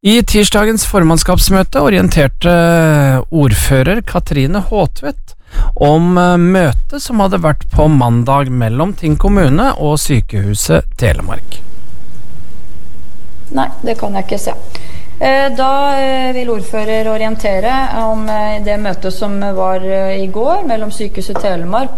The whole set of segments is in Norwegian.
I tirsdagens formannskapsmøte orienterte ordfører Katrine Håtvedt om møtet som hadde vært på mandag mellom Tinn kommune og Sykehuset Telemark. Nei, det kan jeg ikke se. Da vil ordfører orientere om det møtet som var i går mellom Sykehuset Telemark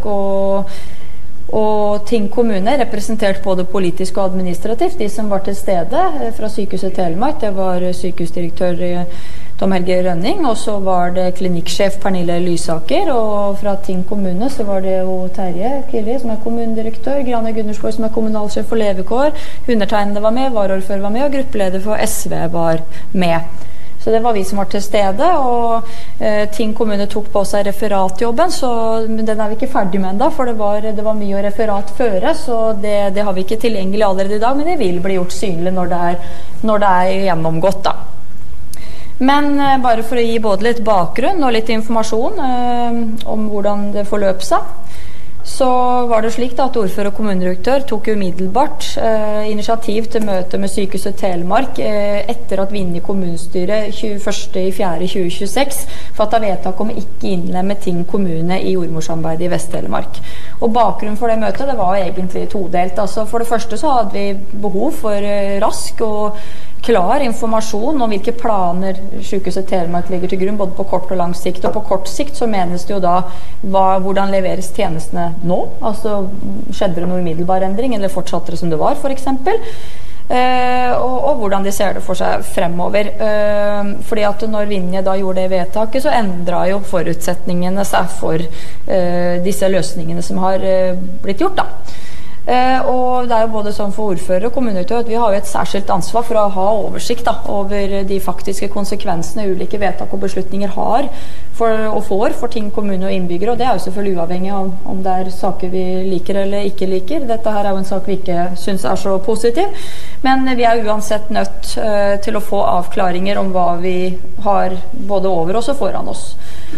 og Tinn kommune, representert både politisk og administrativt. De som var til stede fra Sykehuset Telemark, det var sykehusdirektør Tom Helge Rønning, og så var det klinikksjef Pernille Lysaker, og fra Tinn kommune så var det jo Terje Killi, som kommunedirektør, Grane Gundersborg, som kommunalsjef for levekår, undertegnede var med, varaordfører var med, og gruppeleder for SV var med. Så det var vi som var til stede, og Tinn kommune tok på seg referatjobben, så den er vi ikke ferdig med enda, for det var mye å referat føre, så det har vi ikke tilgjengelig allerede i dag, men det vil bli gjort synlig når det er gjennomgått da. Men bare for å gi både litt bakgrunn og litt informasjon om hvordan det forløp seg, så var det slik at ordfører og kommunedirektør tok umiddelbart initiativ til møte med Sykehuset Telemark etter at Vinje kommunestyre 21.4.2026 fattet vedtak om ikke innlemme Tinn kommune i jordmorssamarbeidet i Vest-Telemark. Og bakgrunnen for det møtet, det var egentlig todelt. Altså for det første så hadde vi behov for rask og klar informasjon om hvilke planer Sykehuset Telemark legger til grunn, både på kort og lang sikt. Og på kort sikt så menes det jo da hvordan leveres tjenestene nå? Altså skjedde det noe umiddelbar endring, eller fortsatte det som det var, for eksempel? Og hvordan de ser det for seg fremover. Fordi at når Vinje da gjorde det vedtaket, så endret jo forutsetningene seg for disse løsningene som har blitt gjort da. Og det er jo både sånn for ordfører og kommunedirektør at vi har jo et særskilt ansvar for å ha oversikt da, over de faktiske konsekvensene ulike vedtak og beslutninger har for Tinn kommune og innbyggere, og det er jo selvfølgelig uavhengig av om det er saker vi liker eller ikke liker. Dette her er jo en sak vi ikke synes er så positiv, men vi er uansett nødt til å få avklaringer om hva vi har både over oss og foran oss.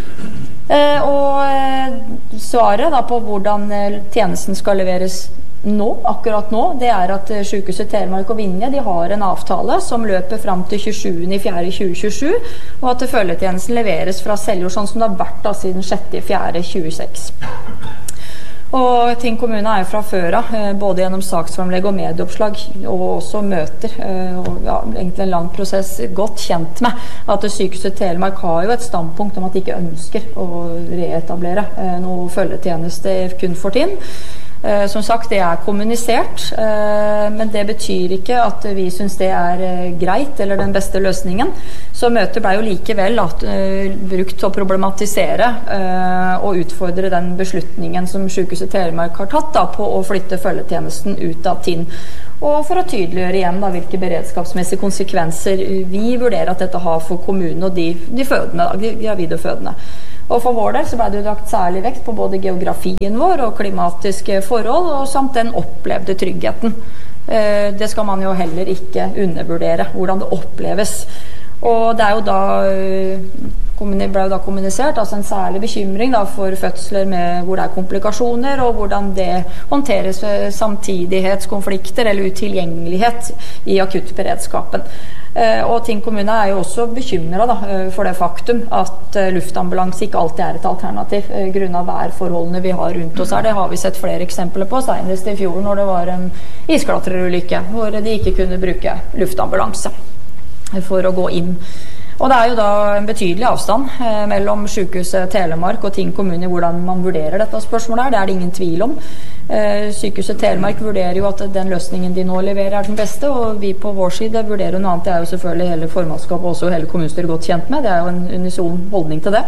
Og svaret da på hvordan tjenesten skal leveres akkurat nå, det er at Sykehuset Telemark og Vinje, de har en avtale som løper frem til 27.4.2027, og at følgetjenesten leveres fra Seljord, sånn som det har vært da siden 6.4.2026. Og Tinn kommune er jo fra før av, både gjennom saksframlegg og medieoppslag, og også møter, og ja, egentlig en lang prosess, godt kjent med at Sykehuset Telemark har jo et standpunkt om at de ikke ønsker å reetablere noe følgetjeneste kun for Tinn. Som sagt, det er kommunisert, men det betyr ikke at vi synes det er greit eller den beste løsningen. Så møtet ble jo likevel brukt til å problematisere og utfordre den beslutningen som Sykehuset Telemark har tatt da, på å flytte følgetjenesten ut av Tinn. Og for å tydeliggjøre igjen da, hvilke beredskapsmessige konsekvenser vi vurderer at dette har for kommunen og de fødende, de gravide og fødende. Og for vår del så ble det lagt særlig vekt på både geografien vår og klimatiske forhold, og samt den opplevde tryggheten. Det skal man jo heller ikke undervurdere, hvordan det oppleves. Og det er jo da ble jo da kommunisert, altså en særlig bekymring da, for fødsler hvor det er komplikasjoner, og hvordan det håndteres ved samtidighetskonflikter eller utilgjengelighet i akuttberedskapen. Og Tinn kommune er jo også bekymret da, for det faktum at luftambulanse ikke alltid er et alternativ grunnet værforholdene vi har rundt oss her. Det har vi sett flere eksempler på, senest i fjor når det var en isklatrerulykke hvor de ikke kunne bruke luftambulanse for å gå inn. Og det er jo da en betydelig avstand mellom Sykehuset Telemark og Tinn kommune hvordan man vurderer dette spørsmålet her. Det er det ingen tvil om. Sykehuset Telemark vurderer jo at den løsningen de nå leverer er den beste, og vi på vår side vurderer noe annet. Det er jo selvfølgelig hele formannskapet og også hele kommunestyret godt kjent med. Det er jo en unison holdning til det.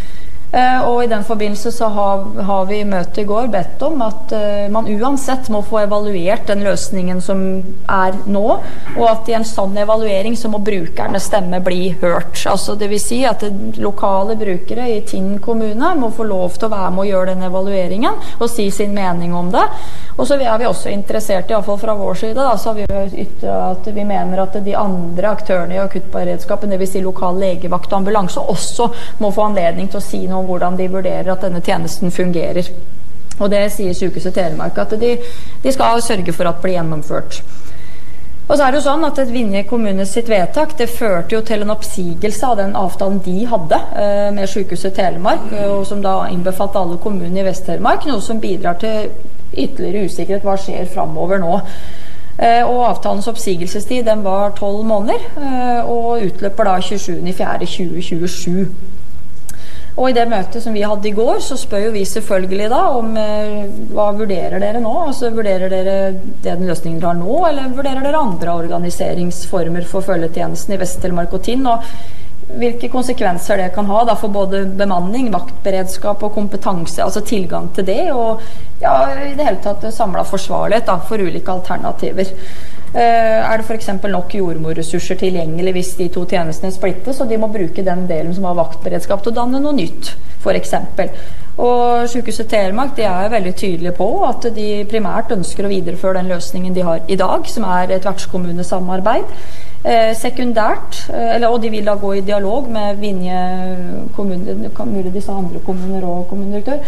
Og i den forbindelse så har vi i møtet i går bedt om at man uansett må få evaluert den løsningen som er nå, og at i en sånn evaluering så må brukernes stemme bli hørt. Altså det vil si at lokale brukere i Tinn kommune må få lov til å være med og gjøre den evalueringen og si sin mening om det. Og så er vi også interessert, i hvert fall fra vår side, da, så har vi ytret at vi mener at de andre aktørene i akuttberedskapen, det vil si lokal legevakt og ambulanse, også må få anledning til å si noe om hvordan de vurderer at denne tjenesten fungerer. Og det sier Sykehuset Telemark at de skal sørge for at det blir gjennomført. Og så det jo sånn at Vinje kommune sitt vedtak, det førte jo til en oppsigelse av den avtalen de hadde med Sykehuset Telemark, og som da innbefattet alle kommuner i Vest-Telemark, noe som bidrar til ytterligere usikkerhet hva skjer fremover nå. Og avtalens oppsigelsestid den var 12 måneder, og utløper da 27.4.2027. Og i det møtet som vi hadde i går, så spør jo vi selvfølgelig da om hva vurderer dere nå? Altså vurderer dere den løsningen dere har nå, eller vurderer dere andre organiseringsformer for følgetjenesten i Vest-Telemark og Tinn? Og hvilke konsekvenser det kan ha da for både bemanning, vaktberedskap og kompetanse, altså tilgang til det, og ja, i det hele tatt samlet forsvarlighet da, for ulike alternativer. Det for eksempel nok jordmorressurser tilgjengelig hvis de to tjenestene splittes, og de må bruke den delen som har vaktberedskap til å danne noe nytt, for eksempel. Og Sykehuset Telemark de veldig tydelige på at de primært ønsker å videreføre den løsningen de har i dag, som et vertskommunesamarbeid. Sekundært, og de vil da gå i dialog med Vinje kommune, mulig disse andre kommuner og kommunedirektør,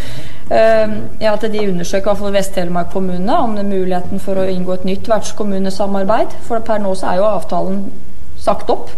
at de undersøker for Vest-Telemark kommune om det muligheten for å inngå et nytt vertskommunesamarbeid, for per nå så jo avtalen sagt opp.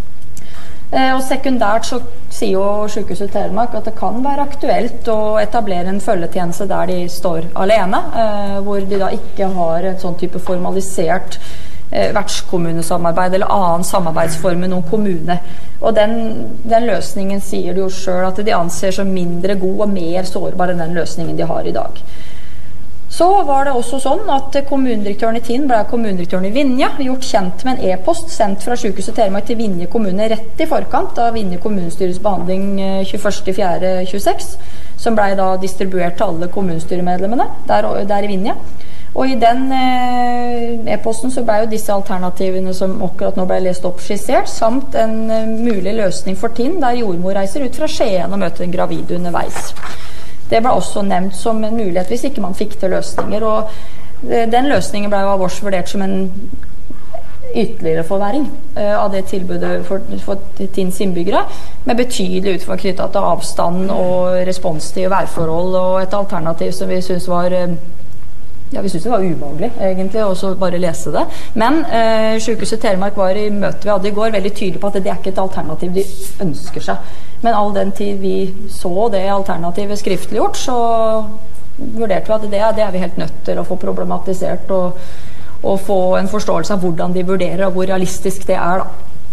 Og sekundært så sier jo Sykehuset Telemark at det kan være aktuelt å etablere en følgetjeneste der de står alene, hvor de da ikke har et sånn type formalisert vertskommunesamarbeid eller annen samarbeidsform med noen kommune. Og den løsningen sier de jo selv at de anser som mindre god og mer sårbar enn den løsningen de har i dag. Så var det også sånn at kommunedirektøren i Tinn ble kommunedirektøren i Vinje gjort kjent med en e-post sendt fra Sykehuset Telemark til Vinje kommune rett i forkant av Vinje kommunestyres behandling 21.4.26, som ble da distribuert til alle kommunestyremedlemmene der i Vinje. Og i den e-posten så ble jo disse alternativene som akkurat nå ble lest opp skissert, samt en mulig løsning for Tinn, der jordmor reiser ut fra Skien og møter en gravid underveis. Det ble også nevnt som en mulighet hvis ikke man fikk til løsninger, og den løsningen ble jo av oss vurdert som en ytterligere forverring av det tilbudet for Tinns innbyggere, med betydelig utfordring knyttet til avstand og responstid og værforhold, og et alternativ som vi synes var vi synes det var ubehagelig egentlig også bare lese det, men Sykehuset Telemark var i møte vi hadde i går veldig tydelig på at det ikke et alternativ de ønsker seg, men all den tid vi så det alternativet skriftliggjort, så vurderte vi at det vi helt nødt til å få problematisert og få en forståelse av hvordan de vurderer og hvor realistisk det da.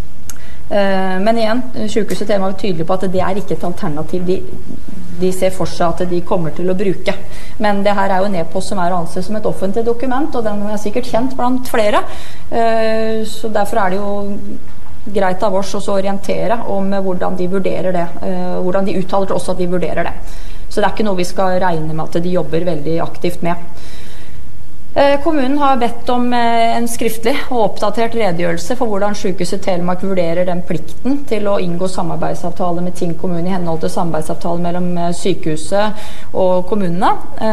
Men igjen, Sykehuset Telemark var tydelig på at det ikke et alternativ de ser for seg at de kommer til å bruke. Men det her jo en e-post som å anse som et offentlig dokument, og den sikkert kjent blant flere. Så derfor det jo greit av oss å orientere om hvordan de vurderer det, hvordan de uttaler til oss at de vurderer det. Så det ikke noe vi skal regne med at de jobber veldig aktivt med. Kommunen har bedt om en skriftlig og oppdatert redegjørelse for hvordan Sykehuset Telemark vurderer den plikten til å inngå samarbeidsavtale med Tinn kommune i henhold til samarbeidsavtale mellom sykehuset og kommunene.